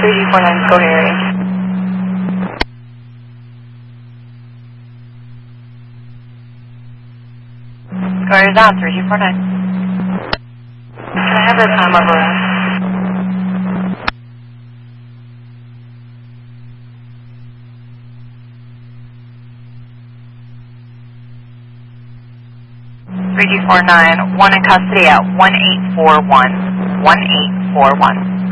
3G49, go to area. Go area's on, 3G49. Can I have the time of arrest? G49, one in custody at 1841. 1841.